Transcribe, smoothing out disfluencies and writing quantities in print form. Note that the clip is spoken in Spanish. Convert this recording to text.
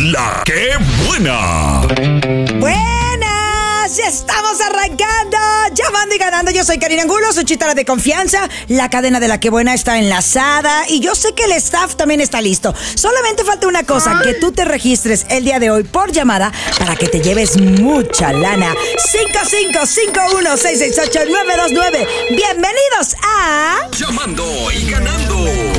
La que buena. Buenas, ya estamos arrancando, llamando y ganando. Yo soy Karina Angulo, su chitara de confianza. La cadena de La que buena está enlazada y yo sé que el staff también está listo. Solamente falta una cosa, que tú te registres el día de hoy por llamada para que te lleves mucha lana. 5551-668-929. Bienvenidos a Llamando y ganando.